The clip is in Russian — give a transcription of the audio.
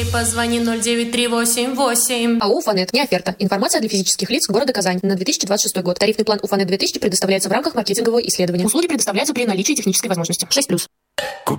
позвони 09388. АО «Уфанет». Не оферта. Информация для физических лиц города Казань на 2026 год. Тарифный план «Уфанет 2000» предоставляется в рамках маркетингового исследования. Услуги предоставляются при наличии технической возможности. 6+.